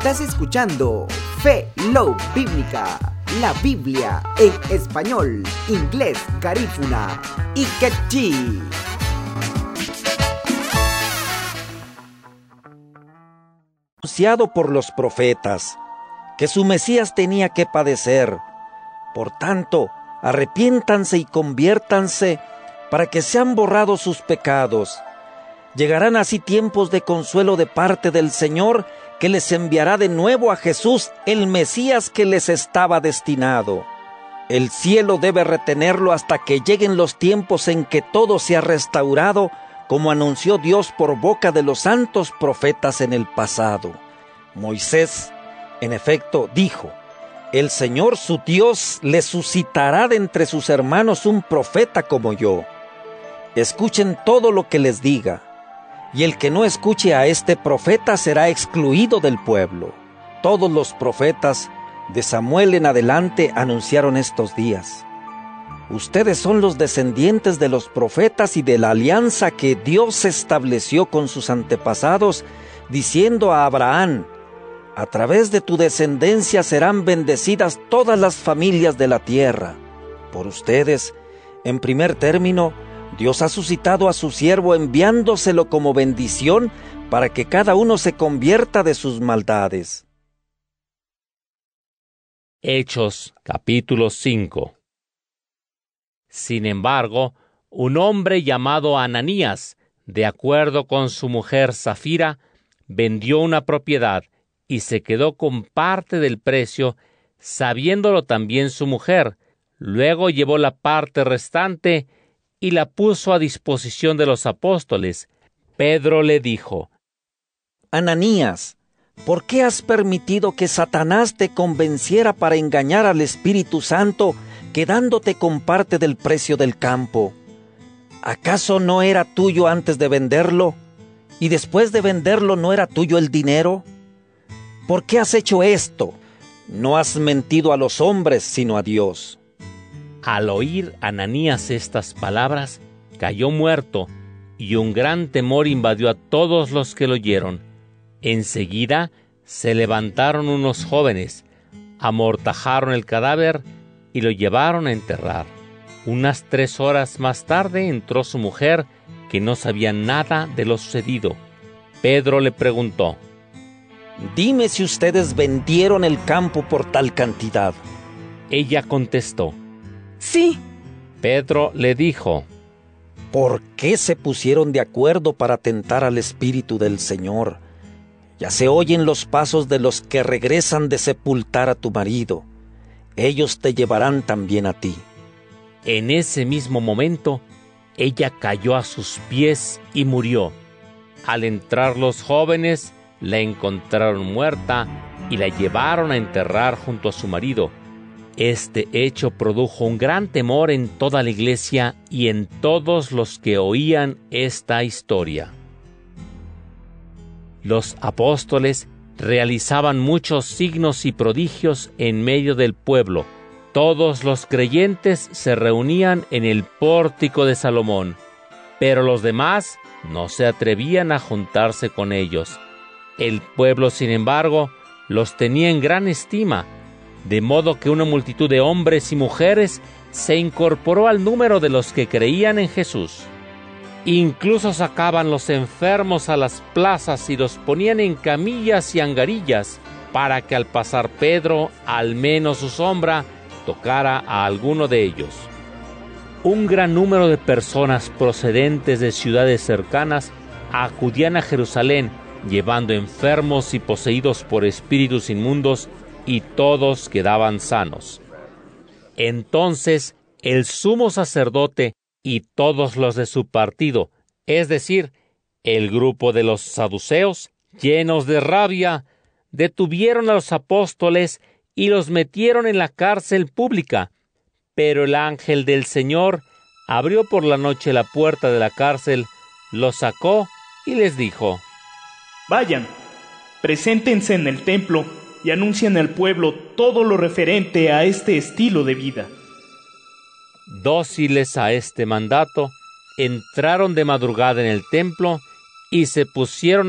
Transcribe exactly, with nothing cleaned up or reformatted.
Estás escuchando Fe Love Bíblica, la Biblia en español, inglés, garífuna y quechí. Anunciado por los profetas, que su Mesías tenía que padecer. Por tanto, arrepiéntanse y conviértanse para que sean borrados sus pecados. Llegarán así tiempos de consuelo de parte del Señor, que les enviará de nuevo a Jesús, el Mesías que les estaba destinado. El cielo debe retenerlo hasta que lleguen los tiempos en que todo sea restaurado, como anunció Dios por boca de los santos profetas en el pasado. Moisés, en efecto, dijo: el Señor su Dios le suscitará de entre sus hermanos un profeta como yo. Escuchen todo lo que les diga, y el que no escuche a este profeta será excluido del pueblo. Todos los profetas, de Samuel en adelante, anunciaron estos días. Ustedes son los descendientes de los profetas y de la alianza que Dios estableció con sus antepasados, diciendo a Abraham: a través de tu descendencia serán bendecidas todas las familias de la tierra. Por ustedes, en primer término, Dios ha suscitado a su siervo enviándoselo como bendición para que cada uno se convierta de sus maldades. Hechos, capítulo cinco. Sin embargo, un hombre llamado Ananías, de acuerdo con su mujer Safira, vendió una propiedad y se quedó con parte del precio, sabiéndolo también su mujer. Luego llevó la parte restante y la puso a disposición de los apóstoles. Pedro le dijo: Ananías, ¿por qué has permitido que Satanás te convenciera para engañar al Espíritu Santo, quedándote con parte del precio del campo? ¿Acaso no era tuyo antes de venderlo? ¿Y después de venderlo no era tuyo el dinero? ¿Por qué has hecho esto? No has mentido a los hombres, sino a Dios. Al oír Ananías estas palabras, cayó muerto, y un gran temor invadió a todos los que lo oyeron. Enseguida se levantaron unos jóvenes, amortajaron el cadáver y lo llevaron a enterrar. Unas tres horas más tarde entró su mujer, que no sabía nada de lo sucedido. Pedro le preguntó: Dime si ustedes vendieron el campo por tal cantidad. Ella contestó: Sí. Pedro le dijo: ¿Por qué se pusieron de acuerdo para tentar al Espíritu del Señor? Ya se oyen los pasos de los que regresan de sepultar a tu marido. Ellos te llevarán también a ti. En ese mismo momento, ella cayó a sus pies y murió. Al entrar los jóvenes, la encontraron muerta y la llevaron a enterrar junto a su marido. Este hecho produjo un gran temor en toda la iglesia y en todos los que oían esta historia. Los apóstoles realizaban muchos signos y prodigios en medio del pueblo. Todos los creyentes se reunían en el pórtico de Salomón, pero los demás no se atrevían a juntarse con ellos. El pueblo, sin embargo, los tenía en gran estima, de modo que una multitud de hombres y mujeres se incorporó al número de los que creían en Jesús. Incluso sacaban los enfermos a las plazas y los ponían en camillas y angarillas, para que al pasar Pedro, al menos su sombra tocara a alguno de ellos. Un gran número de personas procedentes de ciudades cercanas acudían a Jerusalén, llevando enfermos y poseídos por espíritus inmundos, y todos quedaban sanos. Entonces el sumo sacerdote y todos los de su partido, es decir, el grupo de los saduceos, llenos de rabia, detuvieron a los apóstoles y los metieron en la cárcel pública. Pero el ángel del Señor abrió por la noche la puerta de la cárcel, los sacó y les dijo: Vayan, preséntense en el templo y anuncien al pueblo todo lo referente a este estilo de vida. Dóciles a este mandato, entraron de madrugada en el templo y se pusieron